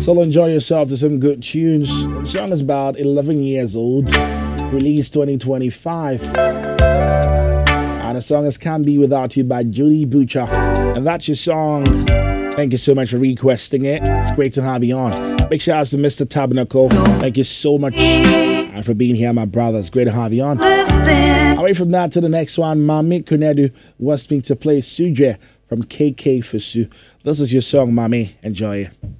Still enjoy yourself to some good tunes. The song is about 11 years old, released 2025. And the song is Can't Be Without You by Julie Butcher. And that's your song. Thank you so much for requesting it. It's great to have you on. Big shout out to Mr. Tabernacle. Thank you so much and for being here, my brother. It's great to have you on. Away from that to the next one, Mami Kunedu wants me to play Suje from KK Fusu. This is your song, Mami. Enjoy it.